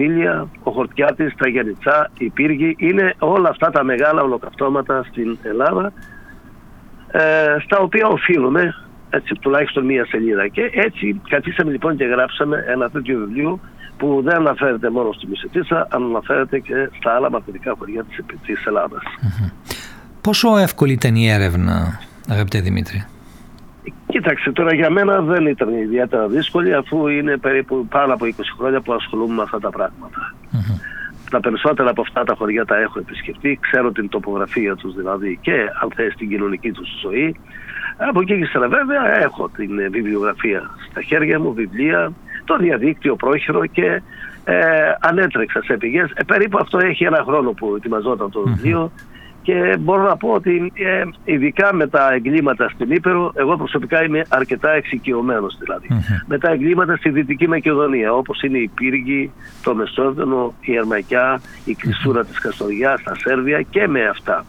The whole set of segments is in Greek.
Ήλια, ο Χορτιάτης, τα Γιαννιτσά, η Πύργη, είναι όλα αυτά τα μεγάλα ολοκαυτώματα στην Ελλάδα, στα οποία οφείλουμε έτσι, τουλάχιστον μία σελίδα. Και έτσι καθίσαμε λοιπόν και γράψαμε ένα τέτοιο βιβλίο που δεν αναφέρεται μόνο στη Μισετίτσα, αλλά αναφέρεται και στα άλλα μαθητικά χωριά της Ελλάδας. Πόσο εύκολη ήταν η έρευνα, αγαπητέ Δημήτρη? Κοίταξε, τώρα για μένα δεν ήταν ιδιαίτερα δύσκολη, αφού είναι περίπου πάνω από 20 χρόνια που ασχολούμαι με αυτά τα πράγματα. Τα περισσότερα από αυτά τα χωριά τα έχω επισκεφτεί, ξέρω την τοπογραφία τους δηλαδή και αν θες την κοινωνική τους ζωή. Από εκεί και ύστερα βέβαια έχω την βιβλιογραφία στα χέρια μου, βιβλία, το διαδίκτυο πρόχειρο και ανέτρεξα σε πηγές. Περίπου αυτό έχει ένα χρόνο που ετοιμαζόταν το βιβλίο. Και μπορώ να πω ότι ειδικά με τα εγκλήματα στην Ήπειρο, εγώ προσωπικά είμαι αρκετά εξοικειωμένος δηλαδή. Με τα εγκλήματα στη Δυτική Μακεδονία, όπως είναι η Πύργη, το Μεσόδενο, η Ερμακιά, η Κλεισούρα της Καστοριάς, στα Σέρβια και με αυτά.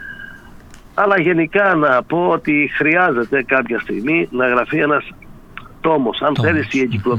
Αλλά γενικά να πω ότι χρειάζεται κάποια στιγμή να γραφεί ένας τόμος, αν θέλεις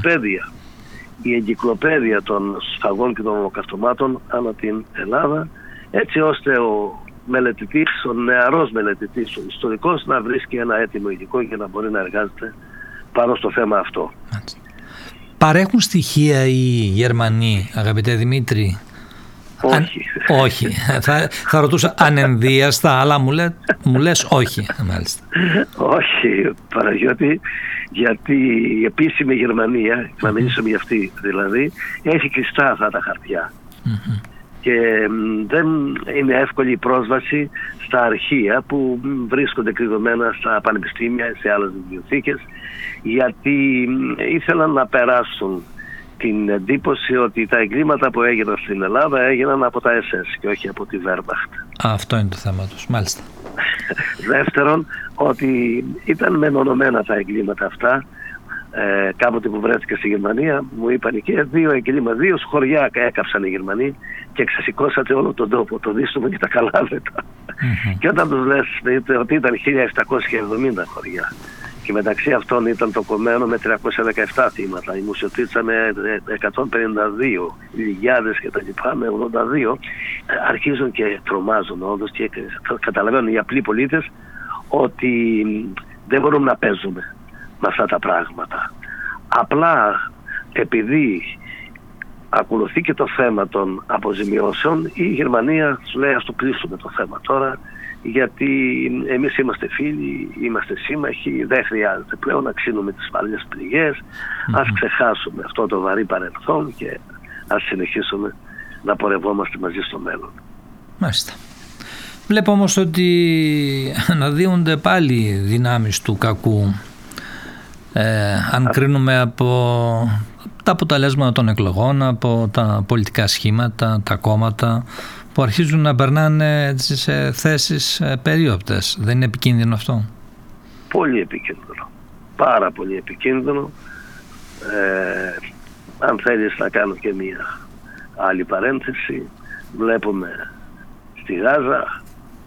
η εγκυκλοπαίδεια των σφαγών και των ολοκαυτωμάτων ανά την Ελλάδα, έτσι ώστε ο μελετητής, ο νεαρός μελετητής, ο ιστορικός να βρίσκει ένα έτοιμο υλικό και να μπορεί να εργάζεται πάνω στο θέμα αυτό. Παρέχουν στοιχεία οι Γερμανοί, αγαπητέ Δημήτρη? Όχι. Όχι. Θα ρωτούσα ανενδίαστα, αλλά μου λες όχι, μάλιστα. Όχι, Παναγιώτη, γιατί η επίσημη Γερμανία, να μιλήσουμε για αυτή δηλαδή, έχει κλειστά αυτά τα χαρτιά. Και δεν είναι εύκολη η πρόσβαση στα αρχεία που βρίσκονται κλειδωμένα στα πανεπιστήμια, σε άλλες βιβλιοθήκες, γιατί ήθελαν να περάσουν την εντύπωση ότι τα εγκλήματα που έγιναν στην Ελλάδα έγιναν από τα SS και όχι από τη Wehrmacht. Αυτό είναι το θέμα τους, μάλιστα. Δεύτερον, ότι ήταν μεμονωμένα τα εγκλήματα αυτά. Κάποτε που βρέθηκα στη Γερμανία μου είπαν και δύο χωριά έκαψαν οι Γερμανοί και ξεσηκώσατε όλο τον τόπο, το Δίστομο και τα Καλάβρητα. Και όταν τους λες ότι ήταν 1770 χωριά και μεταξύ αυτών ήταν το Κομμένο με 317 θύματα, η Μουσιοτίτσα με 152, οι Λιγιάδες και τα λοιπά με 82, αρχίζουν και τρομάζουν όντως και καταλαβαίνουν οι απλοί πολίτες ότι δεν μπορούμε να παίζουμε με αυτά τα πράγματα. Απλά επειδή ακολουθεί και το θέμα των αποζημιώσεων, η Γερμανία σου λέει ας το κλείσουμε το θέμα τώρα, γιατί εμείς είμαστε φίλοι, είμαστε σύμμαχοι, δεν χρειάζεται πλέον να ξύνουμε τις παλιές πληγές, ας ξεχάσουμε αυτό το βαρύ παρελθόν και ας συνεχίσουμε να πορευόμαστε μαζί στο μέλλον. Μάλιστα. Βλέπω όμως ότι αναδύονται πάλι δυνάμεις του κακού. Αν κρίνουμε από τα αποτελέσματα των εκλογών, από τα πολιτικά σχήματα, τα κόμματα που αρχίζουν να περνάνε σε θέσεις περίοπτες. Δεν είναι επικίνδυνο αυτό? Πολύ επικίνδυνο. Πάρα πολύ επικίνδυνο. Αν θέλεις να κάνω και μία άλλη παρένθεση, βλέπουμε στη Γάζα,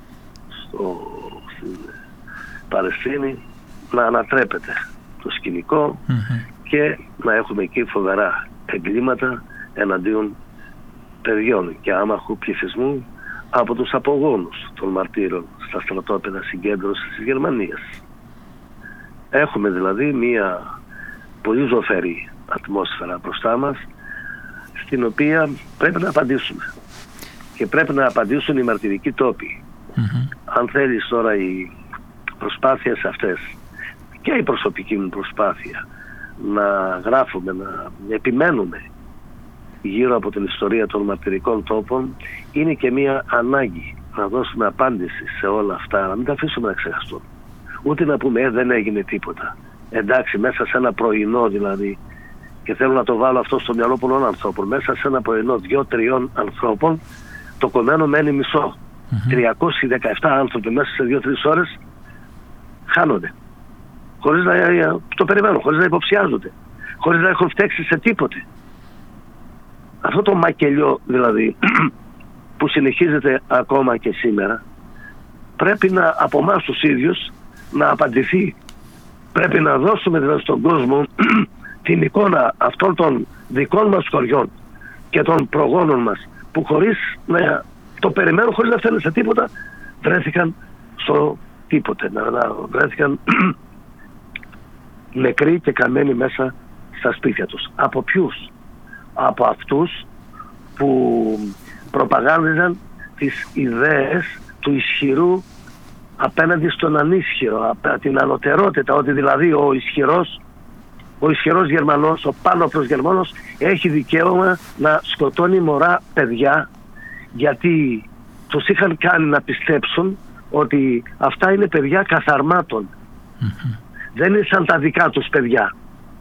στην Παλαιστίνη να ανατρέπεται το σκηνικό και να έχουμε εκεί φοβερά εγκλήματα εναντίον παιδιών και άμαχου πληθυσμού από τους απογόνους των μαρτύρων στα στρατόπεδα συγκέντρωσης της Γερμανίας. Έχουμε δηλαδή μία πολύ ζωφερή ατμόσφαιρα μπροστά μας, στην οποία πρέπει να απαντήσουμε και πρέπει να απαντήσουν οι μαρτυρικοί τόποι. Αν θέλεις τώρα οι προσπάθειες αυτές και η προσωπική μου προσπάθεια να γράφουμε, να επιμένουμε γύρω από την ιστορία των μαρτυρικών τόπων, είναι και μία ανάγκη να δώσουμε απάντηση σε όλα αυτά, να μην τα αφήσουμε να ξεχαστούν. Ούτε να πούμε δεν έγινε τίποτα. Εντάξει, μέσα σε ένα πρωινό δηλαδή, και θέλω να το βάλω αυτό στο μυαλό πολλών ανθρώπων, μέσα σε ένα πρωινό 2-3 ανθρώπων το κομμένο μένει μισό. 317 άνθρωποι μέσα σε 2-3 ώρες χάνονται. Χωρίς να το περιμένουν, χωρίς να υποψιάζονται, χωρίς να έχουν φταίξει σε τίποτε. Αυτό το μακελιό δηλαδή που συνεχίζεται ακόμα και σήμερα, πρέπει να από εμάς τους ίδιους να απαντηθεί. Πρέπει να δώσουμε δηλαδή στον κόσμο την εικόνα αυτών των δικών μας χωριών, και των προγόνων μας, που χωρίς να το περιμένουν, χωρίς να φταίνουν σε τίποτα, βρέθηκαν στο τίποτε, βρέθηκαν νεκροί και καμένοι μέσα στα σπίτια τους. Από ποιους? Από αυτούς που προπαγάνδιζαν τις ιδέες του ισχυρού απέναντι στον ανίσχυρο, την ανωτερότητα, ότι δηλαδή ο ισχυρός Γερμανός, ο πάνωπλος Γερμανός έχει δικαίωμα να σκοτώνει μωρά παιδιά, γιατί τους είχαν κάνει να πιστέψουν ότι αυτά είναι παιδιά καθαρμάτων. Δεν είναι σαν τα δικά τους παιδιά.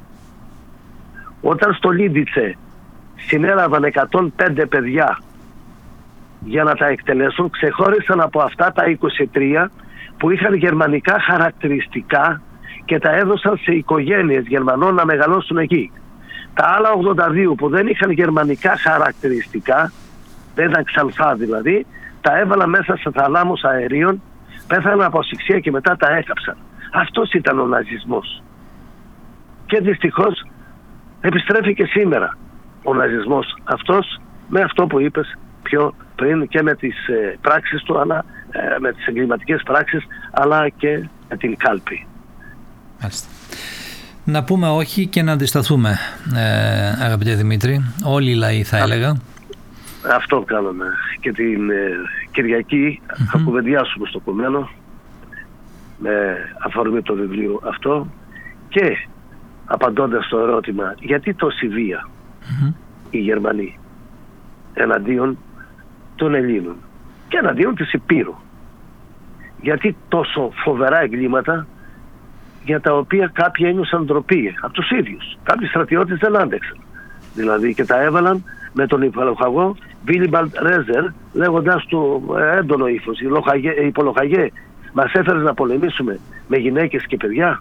Όταν στο Λίντιτσε συνέλαβαν 105 παιδιά για να τα εκτελέσουν, ξεχώρισαν από αυτά τα 23 που είχαν γερμανικά χαρακτηριστικά και τα έδωσαν σε οικογένειες Γερμανών να μεγαλώσουν εκεί. Τα άλλα 82 που δεν είχαν γερμανικά χαρακτηριστικά, δεν ήταν ξανθά δηλαδή, τα έβαλαν μέσα σε θαλάμους αερίων, πέθαναν από ασφυξία και μετά τα έκαψαν. Αυτός ήταν ο ναζισμός. Και δυστυχώς επιστρέφει και σήμερα ο ναζισμός αυτός, με αυτό που είπες πιο πριν, και με τις πράξεις του, αλλά με τις εγκληματικές πράξεις, αλλά και με την κάλπη. Μάλιστα. Να πούμε όχι και να αντισταθούμε, αγαπητέ Δημήτρη, όλοι οι λαοί θα έλεγα. Αυτό κάναμε και την Κυριακή. Θα κουβεντιάσουμε στο κομμένο με αφορμή το βιβλίο αυτό, και απαντώντας στο ερώτημα γιατί τόση βία οι Γερμανοί εναντίον των Ελλήνων και εναντίον της Υπήρου, γιατί τόσο φοβερά εγκλήματα για τα οποία κάποιοι ένιωσαν ντροπή από τους ίδιους. Κάποιοι στρατιώτες δεν άντεξαν δηλαδή και τα έβαλαν με τον υπολογαγό Βίλιμπαλντ Ρέζερ, λέγοντας του έντονο ύφος, υπολογαγέ, μας έφερες να πολεμήσουμε με γυναίκες και παιδιά?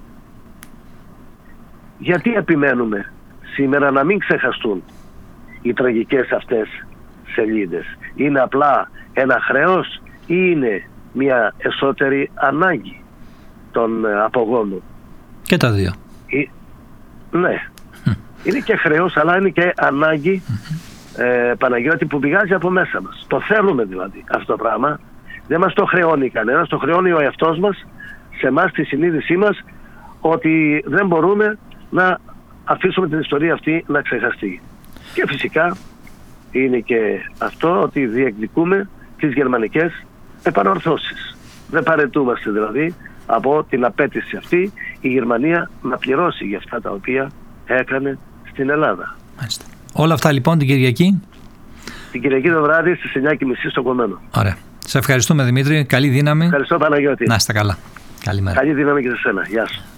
Γιατί επιμένουμε σήμερα να μην ξεχαστούν οι τραγικές αυτές σελίδες? Είναι απλά ένα χρέος ή είναι μια εσωτερική ανάγκη των απογόνων? Και τα δύο. Ναι. Είναι και χρέος, αλλά είναι και ανάγκη, Παναγιώτη, που πηγάζει από μέσα μας. Το θέλουμε δηλαδή αυτό το πράγμα. Δεν μας το χρεώνει κανένας, το χρεώνει ο εαυτός μας, σε εμάς, τη συνείδησή μας, ότι δεν μπορούμε να αφήσουμε την ιστορία αυτή να ξεχαστεί. Και φυσικά είναι και αυτό ότι διεκδικούμε τις γερμανικές επανορθώσεις. Δεν παραιτούμαστε δηλαδή από την απέτηση αυτή η Γερμανία να πληρώσει για αυτά τα οποία έκανε στην Ελλάδα. Μάλιστα. Όλα αυτά λοιπόν την Κυριακή. Την Κυριακή το βράδυ στις 9:30 στο Κομμένο. Ωραία. Σε ευχαριστούμε Δημήτρη. Καλή δύναμη. Ευχαριστώ Παναγιώτη. Να είστε καλά. Καλημέρα. Καλή δύναμη και σε σένα. Γεια σου.